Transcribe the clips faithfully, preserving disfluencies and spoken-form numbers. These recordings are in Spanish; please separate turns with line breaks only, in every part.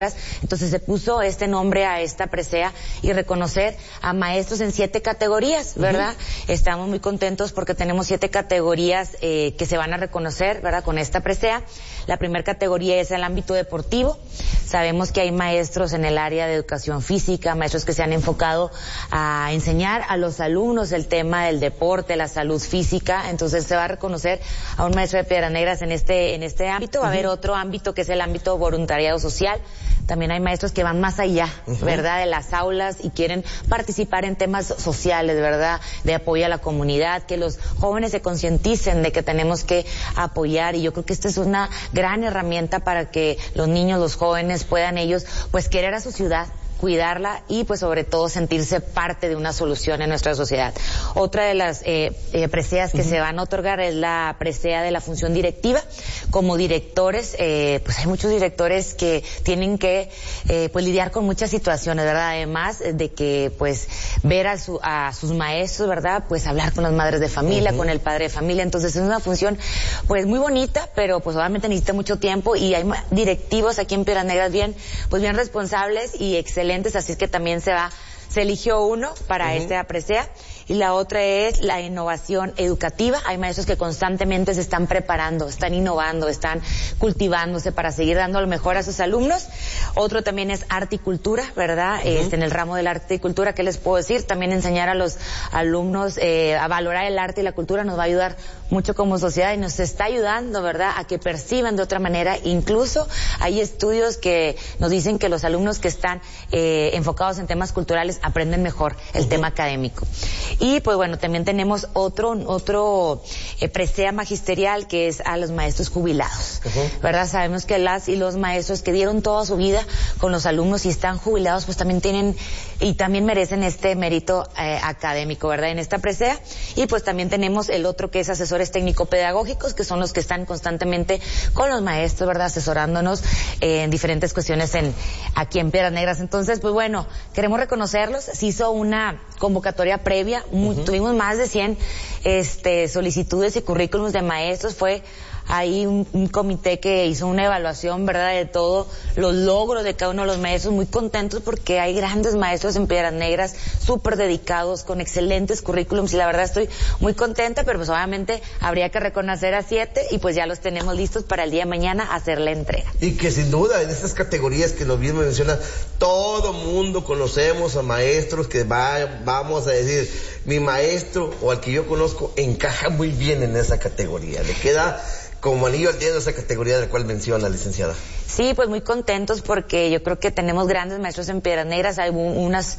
Entonces se puso este nombre a esta presea y reconocer a maestros en siete categorías, ¿verdad? Uh-huh. Estamos muy contentos porque tenemos siete categorías eh, que se van a reconocer, ¿verdad? Con esta presea. La primera categoría es el ámbito deportivo. Sabemos que hay maestros en el área de educación física, maestros que se han enfocado a enseñar a los alumnos el tema del deporte, la salud física. Entonces se va a reconocer a un maestro de Piedras Negras en este, en este ámbito. Va a uh-huh. haber otro ámbito que es el ámbito voluntariado social. También hay maestros que van más allá, uh-huh. ¿verdad?, de las aulas y quieren participar en temas sociales, ¿verdad?, de apoyo a la comunidad, que los jóvenes se concienticen de que tenemos que apoyar, y yo creo que esta es una gran herramienta para que los niños, los jóvenes puedan ellos, pues, querer a su ciudad, cuidarla y pues sobre todo sentirse parte de una solución en nuestra sociedad. Otra de las eh, eh, preseas que uh-huh. se van a otorgar es la presea de la función directiva. Como directores, eh, pues hay muchos directores que tienen que eh, pues lidiar con muchas situaciones, ¿verdad? Además de que pues ver a, su, a sus maestros, ¿verdad? Pues hablar con las madres de familia, uh-huh. con el padre de familia. Entonces es una función pues muy bonita, pero pues obviamente necesita mucho tiempo, y hay directivos aquí en Piedras Negras bien, pues bien responsables y excelentes. Así es que también se va, se eligió uno para uh-huh. esta presea. Y la otra es la innovación educativa. Hay maestros que constantemente se están preparando, están innovando, están cultivándose para seguir dando lo mejor a sus alumnos. Otro también es arte y cultura, ¿verdad? Uh-huh. Este, en el ramo del arte y cultura, ¿qué les puedo decir? También enseñar a los alumnos eh, a valorar el arte y la cultura nos va a ayudar mucho como sociedad, y nos está ayudando, ¿verdad?, a que perciban de otra manera. Incluso hay estudios que nos dicen que los alumnos que están eh, enfocados en temas culturales aprenden mejor el uh-huh. tema académico. Y pues bueno, también tenemos otro otro eh, presea magisterial, que es a los maestros jubilados, uh-huh. ¿verdad? Sabemos que las y los maestros que dieron toda su vida con los alumnos y están jubilados, pues también tienen y también merecen este mérito eh, académico, ¿verdad?, en esta presea. Y pues también tenemos el otro, que es asesores técnico-pedagógicos, que son los que están constantemente con los maestros, ¿verdad?, asesorándonos eh, en diferentes cuestiones en aquí en Piedras Negras. Entonces, pues bueno, queremos reconocerlos. Se hizo una convocatoria previa. Muy, uh-huh. Tuvimos más de cien este, solicitudes y currículums de maestros. Fue ahí un, un comité que hizo una evaluación, ¿verdad?, de todos los logros de cada uno de los maestros. Muy contentos porque hay grandes maestros en Piedras Negras, súper dedicados, con excelentes currículums, y la verdad estoy muy contenta, pero pues obviamente habría que reconocer a siete, y pues ya los tenemos listos para el día de mañana hacer la entrega.
Y que sin duda en estas categorías que lo bien mencionas, todo mundo conocemos a maestros que va, vamos a decir, mi maestro o al que yo conozco encaja muy bien en esa categoría, le queda como anillo al dedo esa categoría de la cual menciona, licenciada.
Sí, pues muy contentos porque yo creo que tenemos grandes maestros en Piedras Negras. Hay unas,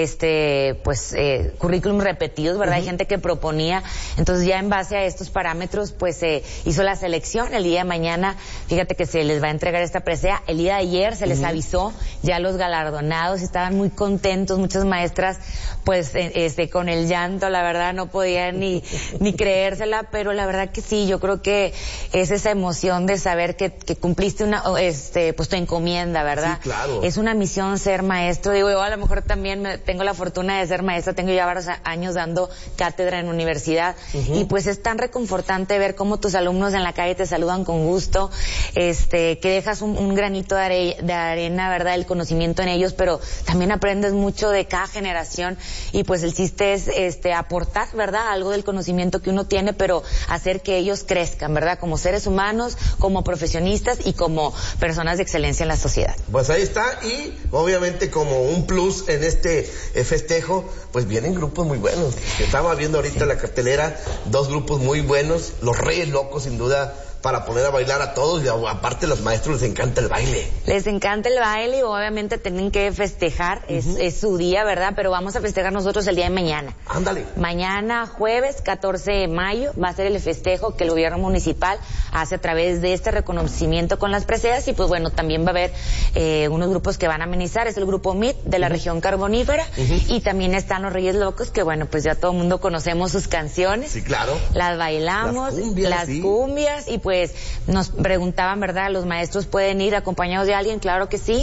este, pues, eh, currículums repetidos, ¿verdad? Uh-huh. Hay gente que proponía. Entonces ya en base a estos parámetros, pues se eh, hizo la selección. El día de mañana, fíjate que se les va a entregar esta presea. El día de ayer se les uh-huh. avisó ya los galardonados, estaban muy contentos. Muchas maestras, pues, eh, este, con el llanto, la verdad, no podían ni, ni creérsela, pero la verdad que sí, yo creo que es esa emoción de saber que, que cumpliste una, este, pues tu encomienda, ¿verdad?
Sí, claro.
Es una misión ser maestro. Digo, yo a lo mejor también me, tengo la fortuna de ser maestra, tengo ya varios años dando cátedra en universidad, uh-huh. y pues es tan reconfortante ver cómo tus alumnos en la calle te saludan con gusto, este, que dejas un, un granito de, are, de arena, ¿verdad?, el conocimiento en ellos, pero también aprendes mucho de cada generación, y pues el chiste es, este, aportar, ¿verdad?, algo del conocimiento que uno tiene, pero hacer que ellos crezcan, ¿verdad?, como seres humanos, como profesionistas y como personas de excelencia en la sociedad.
Pues ahí está, y obviamente como un plus en este eh, festejo, pues vienen grupos muy buenos. Estaba viendo ahorita sí. la cartelera, dos grupos muy buenos, los Reyes Locos, sin duda, para poner a bailar a todos, y aparte a los maestros les encanta el baile.
Les encanta el baile y obviamente tienen que festejar, uh-huh. es, es su día, ¿verdad? Pero vamos a festejar nosotros el día de mañana.
Ándale.
Mañana, jueves catorce de mayo, va a ser el festejo que el gobierno municipal hace a través de este reconocimiento con las preseas, y pues bueno, también va a haber eh, unos grupos que van a amenizar. Es el grupo M I T de la uh-huh. región carbonífera, uh-huh. y también están los Reyes Locos, que bueno, pues ya todo el mundo conocemos sus canciones.
Sí, claro.
Las bailamos, las cumbias, las sí. cumbias y pues nos preguntaban, ¿verdad? ¿Los maestros pueden ir acompañados de alguien? Claro que sí.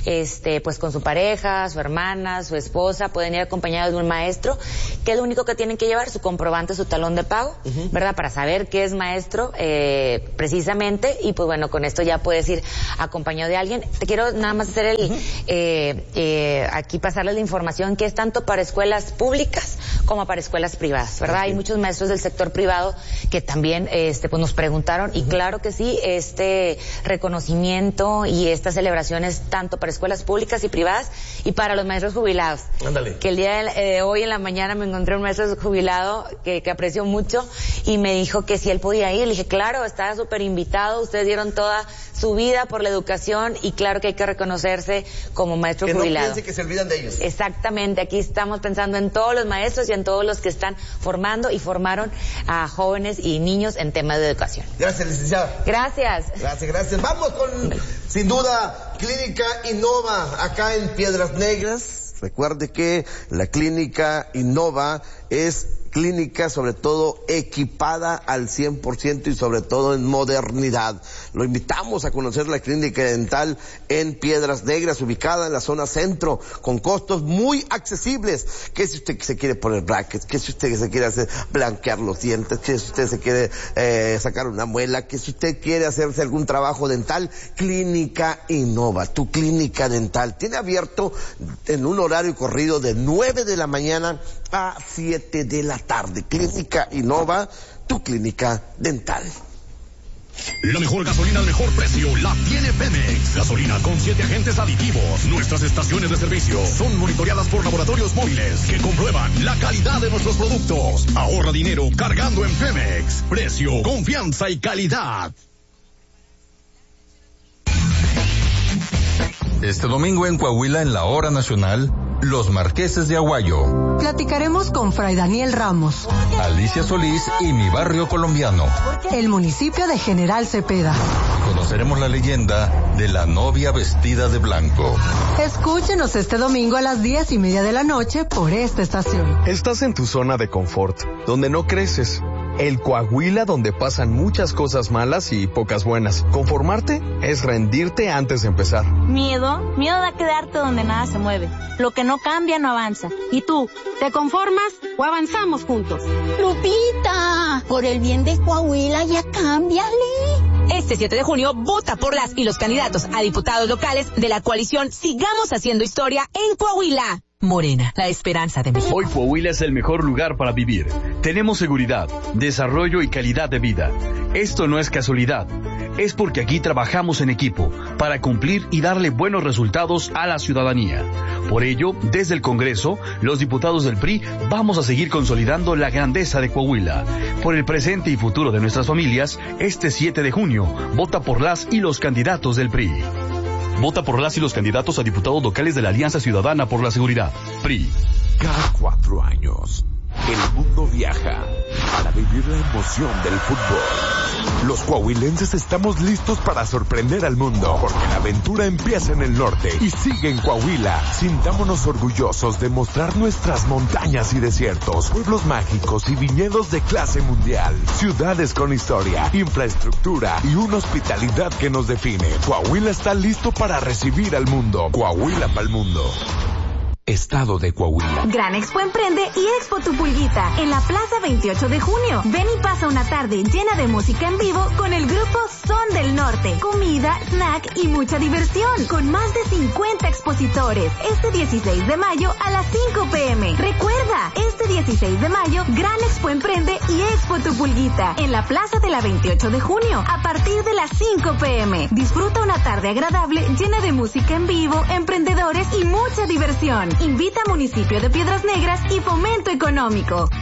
este, pues con su pareja, su hermana, su esposa, pueden ir acompañados de un maestro, que es lo único que tienen que llevar, su comprobante, su talón de pago, uh-huh. ¿verdad? Para saber qué es maestro, eh, precisamente, y pues bueno, con esto ya puedes ir acompañado de alguien. Te quiero nada más hacer el, uh-huh. eh, eh, aquí pasarles la información que es tanto para escuelas públicas como para escuelas privadas, ¿verdad? Okay. Hay muchos maestros del sector privado que también, este, pues nos preguntaron, uh-huh. y claro que sí, este reconocimiento y estas celebraciones tanto para escuelas públicas y privadas y para los maestros jubilados.
Ándale.
Que el día de eh, hoy en la mañana me encontré un maestro jubilado que, que aprecio mucho y me dijo que si él podía ir. Le dije, claro, está súper invitado, ustedes dieron toda su vida por la educación y claro que hay que reconocerse como maestro
que
jubilado.
No piense que se olvidan de ellos.
Exactamente, aquí estamos pensando en todos los maestros y en todos los que están formando y formaron a jóvenes y niños en temas de educación.
Gracias, licenciada.
Gracias.
Gracias, gracias. Vamos con, sin duda, Clínica Innova, acá en Piedras Negras. Recuerde que la Clínica Innova es clínica sobre todo equipada al cien por ciento y sobre todo en modernidad. Lo invitamos a conocer la clínica dental en Piedras Negras, ubicada en la zona centro, con costos muy accesibles. Que si usted se quiere poner brackets, que si usted se quiere hacer blanquear los dientes, que si usted se quiere eh, sacar una muela, que si usted quiere hacerse algún trabajo dental, Clínica Innova, tu clínica dental. Tiene abierto en un horario corrido de nueve de la mañana a siete de la tarde. Clínica Innova, tu clínica dental.
La mejor gasolina al mejor precio la tiene Pemex. Gasolina con siete agentes aditivos. Nuestras estaciones de servicio son monitoreadas por laboratorios móviles que comprueban la calidad de nuestros productos. Ahorra dinero cargando en Pemex. Precio, confianza y calidad.
Este domingo en Coahuila, en la Hora Nacional, Los Marqueses de Aguayo.
Platicaremos con Fray Daniel Ramos,
Alicia Solís y Mi Barrio Colombiano.
El municipio de General Cepeda.
Conoceremos la leyenda de la novia vestida de blanco.
Escúchenos este domingo a las diez y media de la noche por esta estación.
Estás en tu zona de confort, donde no creces. El Coahuila donde pasan muchas cosas malas y pocas buenas. Conformarte es rendirte antes de empezar.
Miedo, miedo a quedarte donde nada se mueve. Lo que no cambia no avanza. ¿Y tú, te conformas o avanzamos juntos?
Lupita, por el bien de Coahuila ya cámbiale.
Este siete de junio, vota por las y los candidatos a diputados locales de la coalición Sigamos Haciendo Historia en Coahuila. Morena, la esperanza de México.
Hoy Coahuila es el mejor lugar para vivir. Tenemos seguridad, desarrollo y calidad de vida. Esto no es casualidad. Es porque aquí trabajamos en equipo para cumplir y darle buenos resultados a la ciudadanía. Por ello, desde el Congreso, los diputados del P R I vamos a seguir consolidando la grandeza de Coahuila. Por el presente y futuro de nuestras familias, este siete de junio, vota por las y los candidatos del P R I. Vota por las y los candidatos a diputados locales de la Alianza Ciudadana por la Seguridad, P R I.
Cada cuatro años, el mundo viaja para vivir la emoción del fútbol. Los coahuilenses estamos listos para sorprender al mundo, porque la aventura empieza en el norte y sigue en Coahuila. Sintámonos orgullosos de mostrar nuestras montañas y desiertos, pueblos mágicos y viñedos de clase mundial, ciudades con historia, infraestructura y una hospitalidad que nos define. Coahuila está listo para recibir al mundo. Coahuila pa'l mundo. Estado de Coahuila.
Gran Expo Emprende y Expo Tu Pulguita en la Plaza veintiocho de junio. Ven y pasa una tarde llena de música en vivo con el grupo Son del Norte. Comida, snack y mucha diversión con más de cincuenta expositores. Este dieciséis de mayo a las cinco pm. Recuerda, este dieciséis de mayo, Gran Expo Emprende y Expo Tu Pulguita en la Plaza de la veintiocho de junio a partir de las cinco pm. Disfruta una tarde agradable llena de música en vivo, emprendedores y mucha diversión. Invita a Municipio de Piedras Negras y Fomento Económico.